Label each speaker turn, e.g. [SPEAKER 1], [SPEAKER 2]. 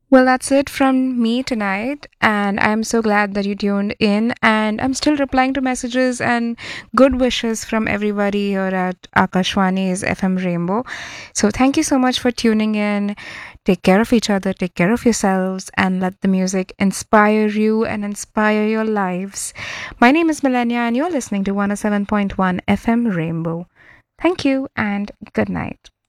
[SPEAKER 1] Well, that's it from me tonight, and I'm so glad that you tuned in. And I'm still replying to messages and good wishes from everybody here at Akashwani's FM Rainbow. So, thank you so much for tuning in. Take care of each other, take care of yourselves, and let the music inspire you and inspire your lives. My name is Millennia, and you're listening to 107.1 FM Rainbow. Thank you, and good night.